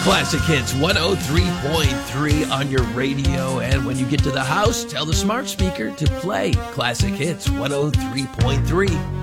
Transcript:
Classic Hits 103.3 on your radio. And when you get to the house, tell the smart speaker to play Classic Hits 103.3.